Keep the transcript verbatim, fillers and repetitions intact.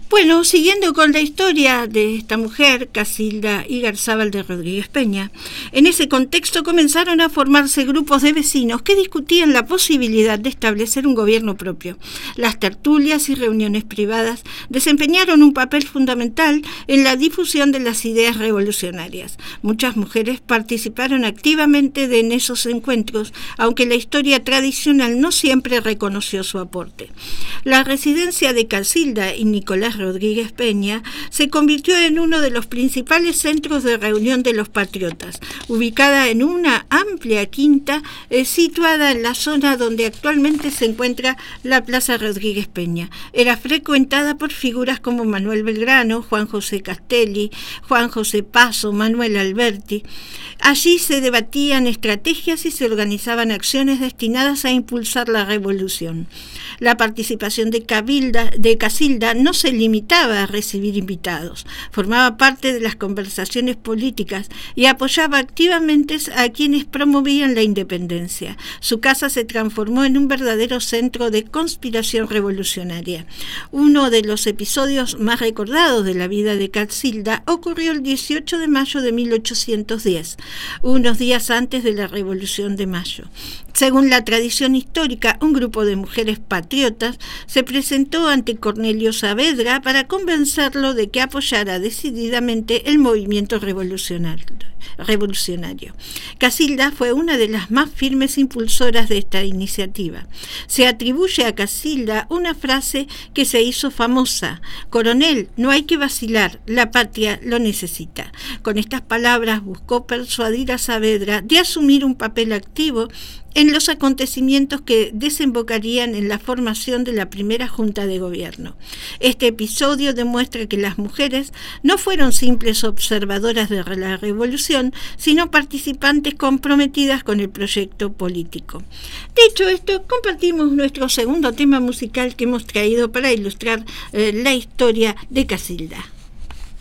Bueno, siguiendo con la historia de esta mujer, Casilda Igarzábal de Rodríguez Peña, en ese contexto comenzaron a formarse grupos de vecinos que discutían la posibilidad de establecer un gobierno propio. Las tertulias y reuniones privadas desempeñaron un papel fundamental en la difusión de las ideas revolucionarias. Muchas mujeres participaron activamente en esos encuentros, aunque la historia tradicional no siempre reconoció su aporte. La residencia de Casilda y Nicolás Rodríguez Peña se convirtió en uno de los principales centros de reunión de los patriotas, ubicada en una amplia quinta eh, situada en la zona donde actualmente se encuentra la Plaza Rodríguez Peña. Era frecuentada por figuras como Manuel Belgrano, Juan José Castelli, Juan José Paso, Manuel Alberti. Allí se debatían estrategias y se organizaban acciones destinadas a impulsar la revolución. La participación de, Cabilda, de Casilda no se limitaba a recibir invitados, formaba parte de las conversaciones políticas y apoyaba activamente a quienes promovían la independencia. Su casa se transformó en un verdadero centro de conspiración revolucionaria. Uno de los episodios más recordados de la vida de Casilda ocurrió el dieciocho de mayo de mil ochocientos diez, unos días antes de la Revolución de Mayo. Según la tradición histórica, un grupo de mujeres patriotas se presentó ante Cornelio Saavedra para convencerlo de que apoyara decididamente el movimiento revolucionario. revolucionario. Casilda fue una de las más firmes impulsoras de esta iniciativa. Se atribuye a Casilda una frase que se hizo famosa: «Coronel, no hay que vacilar, la patria lo necesita». Con estas palabras buscó persuadir a Saavedra de asumir un papel activo en los acontecimientos que desembocarían en la formación de la primera Junta de Gobierno. Este episodio demuestra que las mujeres no fueron simples observadoras de la revolución, sino participantes comprometidas con el proyecto político. Dicho esto, compartimos nuestro segundo tema musical que hemos traído para ilustrar eh, la historia de Casilda.